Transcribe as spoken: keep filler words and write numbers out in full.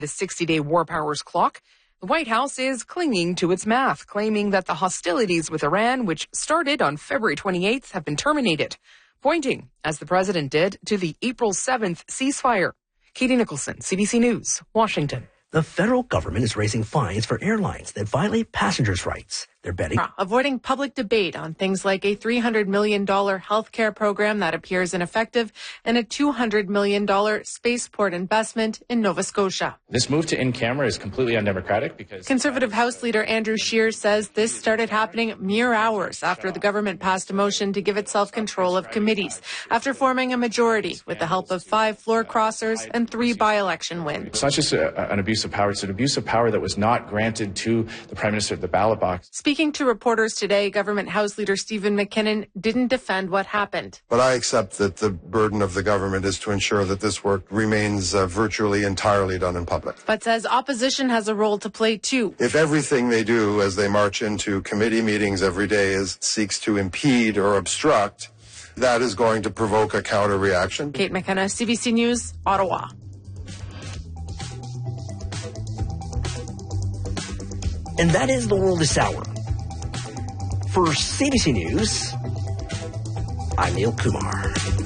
the sixty-day war powers clock. The White House is clinging to its math, claiming that the hostilities with Iran, which started on February twenty-eighth, have been terminated, pointing, as the president did, to the April seventh ceasefire. Katie Nicholson, C B C News, Washington. The federal government is raising fines for airlines that violate passengers' rights. They're betting. Avoiding public debate on things like a three hundred million dollars health care program that appears ineffective and a two hundred million dollars spaceport investment in Nova Scotia. This move to in-camera is completely undemocratic because Conservative House Leader Andrew Scheer says this started happening mere hours after the government passed a motion to give itself control of committees, after forming a majority with the help of five floor crossers and three by-election wins. It's not just a, an abuse of power, it's an abuse of power that was not granted to the Prime Minister at the ballot box. Speaking to reporters today, Government House Leader Stephen McKinnon didn't defend what happened. But I accept that the burden of the government is to ensure that this work remains uh, virtually entirely done in public. But says opposition has a role to play too. If everything they do as they march into committee meetings every day is seeks to impede or obstruct, that is going to provoke a counter reaction. Kate McKenna, C B C News, Ottawa. And that is the world this hour. For C B C News, I'm Neil Kumar.